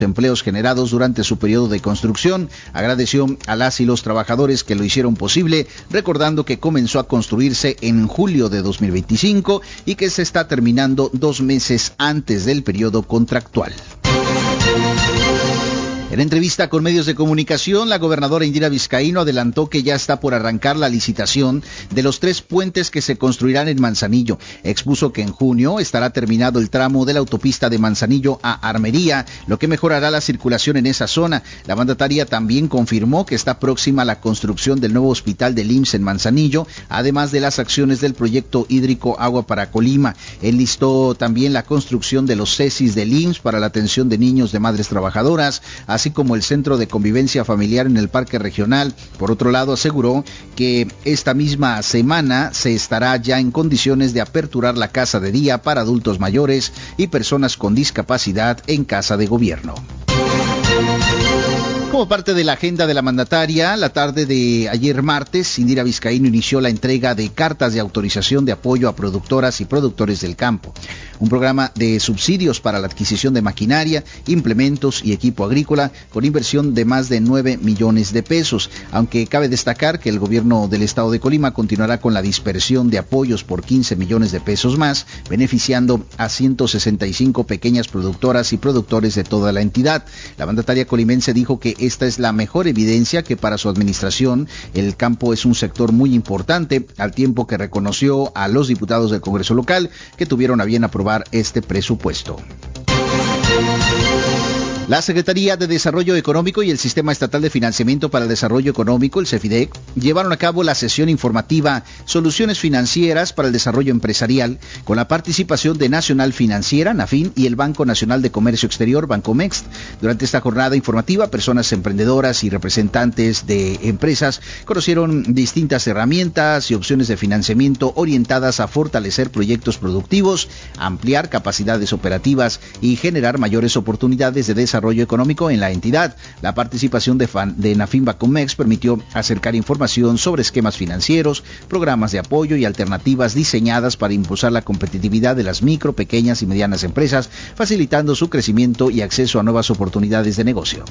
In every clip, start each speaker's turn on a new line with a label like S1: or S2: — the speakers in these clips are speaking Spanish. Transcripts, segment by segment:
S1: empleos generados durante su periodo de construcción. Agradeció a las y los trabajadores que lo hicieron posible, recordando que comenzó a construirse en julio de 2025 y que se está terminando 2 meses antes del periodo contractual. En entrevista con medios de comunicación, la gobernadora Indira Vizcaíno adelantó que ya está por arrancar la licitación de los 3 puentes que se construirán en Manzanillo. Expuso que en junio estará terminado el tramo de la autopista de Manzanillo a Armería, lo que mejorará la circulación en esa zona. La mandataria también confirmó que está próxima la construcción del nuevo hospital del IMSS en Manzanillo, además de las acciones del proyecto hídrico Agua para Colima. Enlistó también la construcción de los CECIS del IMSS para la atención de niños de madres trabajadoras, así como el Centro de Convivencia Familiar en el Parque Regional. Por otro lado, aseguró que esta misma semana se estará ya en condiciones de aperturar la casa de día para adultos mayores y personas con discapacidad en casa de gobierno. Como parte de la agenda de la mandataria, la tarde de ayer martes, Indira Vizcaíno inició la entrega de cartas de autorización de apoyo a productoras y productores del campo, un programa de subsidios para la adquisición de maquinaria, implementos y equipo agrícola con inversión de más de 9 millones de pesos, aunque cabe destacar que el gobierno del estado de Colima continuará con la dispersión de apoyos por 15 millones de pesos más, beneficiando a 165 pequeñas productoras y productores de toda la entidad. La mandataria colimense dijo que esta es la mejor evidencia que para su administración el campo es un sector muy importante, al tiempo que reconoció a los diputados del Congreso local que tuvieron a bien aprobar este presupuesto. La Secretaría de Desarrollo Económico y el Sistema Estatal de Financiamiento para el Desarrollo Económico, el CEFIDEC, llevaron a cabo la sesión informativa Soluciones Financieras para el Desarrollo Empresarial, con la participación de Nacional Financiera, NAFIN, y el Banco Nacional de Comercio Exterior, Bancomext. Durante esta jornada informativa, personas emprendedoras y representantes de empresas conocieron distintas herramientas y opciones de financiamiento orientadas a fortalecer proyectos productivos, ampliar capacidades operativas y generar mayores oportunidades de desarrollo económico en la entidad. La participación de NAFIN Bancomext permitió acercar información sobre esquemas financieros, programas de apoyo y alternativas diseñadas para impulsar la competitividad de las micro, pequeñas y medianas empresas, facilitando su crecimiento y acceso a nuevas oportunidades de negocio.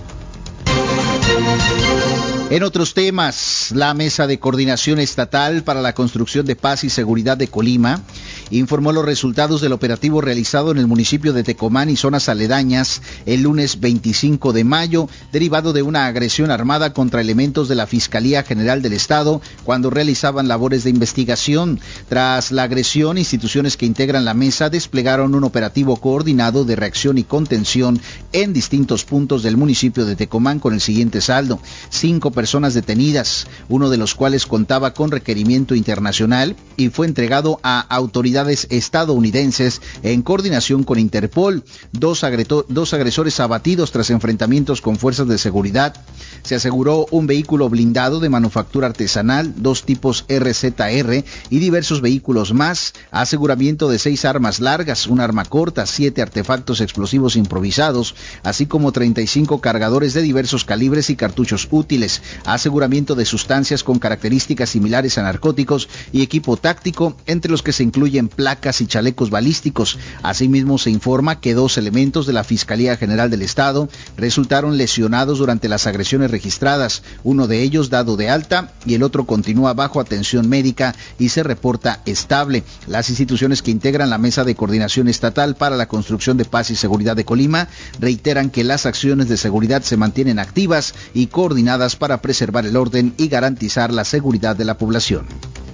S1: En otros temas, la Mesa de Coordinación Estatal para la Construcción de Paz y Seguridad de Colima informó los resultados del operativo realizado en el municipio de Tecomán y zonas aledañas el lunes 25 de mayo, derivado de una agresión armada contra elementos de la Fiscalía General del Estado cuando realizaban labores de investigación. Tras la agresión, instituciones que integran la mesa desplegaron un operativo coordinado de reacción y contención en distintos puntos del municipio de Tecomán con el siguiente saldo: 5 personas detenidas, uno de los cuales contaba con requerimiento internacional y fue entregado a autoridades estadounidenses en coordinación con Interpol. 2 agresores abatidos tras enfrentamientos con fuerzas de seguridad. Se aseguró un vehículo blindado de manufactura artesanal, 2 tipos RZR y diversos vehículos más, aseguramiento de 6 armas largas, un arma corta, 7 artefactos explosivos improvisados, así como 35 cargadores de diversos calibres y cartuchos útiles, aseguramiento de sustancias con características similares a narcóticos y equipo táctico, entre los que se incluyen placas y chalecos balísticos. Asimismo, se informa que 2 elementos de la Fiscalía General del Estado resultaron lesionados durante las agresiones registradas, uno de ellos dado de alta y el otro continúa bajo atención médica y se reporta estable. Las instituciones que integran la Mesa de Coordinación Estatal para la Construcción de Paz y Seguridad de Colima reiteran que las acciones de seguridad se mantienen activas y coordinadas para preservar el orden y garantizar la seguridad de la población.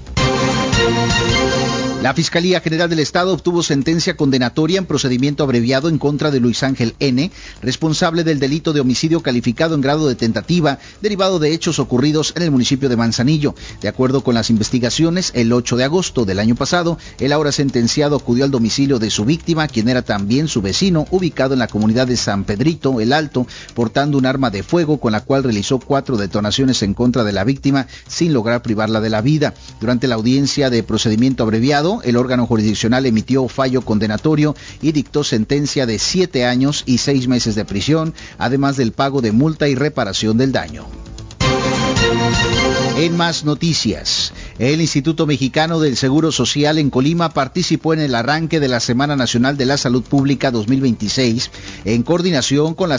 S1: La Fiscalía General del Estado obtuvo sentencia condenatoria en procedimiento abreviado en contra de Luis Ángel N., responsable del delito de homicidio calificado en grado de tentativa, derivado de hechos ocurridos en el municipio de Manzanillo. De acuerdo con las investigaciones, el 8 de agosto del año pasado, el ahora sentenciado acudió al domicilio de su víctima, quien era también su vecino, ubicado en la comunidad de San Pedrito, El Alto, portando un arma de fuego con la cual realizó 4 detonaciones en contra de la víctima, sin lograr privarla de la vida. Durante la audiencia de procedimiento abreviado, el órgano jurisdiccional emitió fallo condenatorio y dictó sentencia de 7 años y 6 meses de prisión, además del pago de multa y reparación del daño. En más noticias, el Instituto Mexicano del Seguro Social en Colima participó en el arranque de la Semana Nacional de la Salud Pública 2026 en coordinación con la